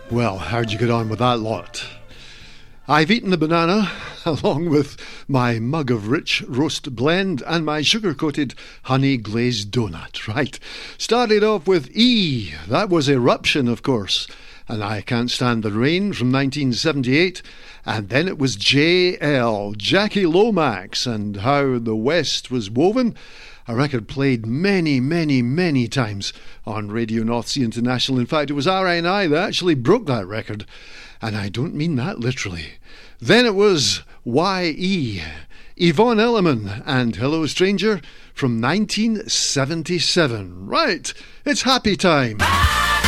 Well, how'd you get on with that lot? I've eaten the banana, along with my mug of rich roast blend and my sugar-coated honey-glazed donut. Right, started off with E. That was Eruption, of course. And I Can't Stand the Rain from 1978. And then it was JL, Jackie Lomax, and How the West Was Woven. A record played many, many, many times on Radio North Sea International. In fact, it was RNI that actually broke that record. And I don't mean that literally. Then it was YE, Yvonne Elliman and Hello Stranger from 1977. Right, it's happy time.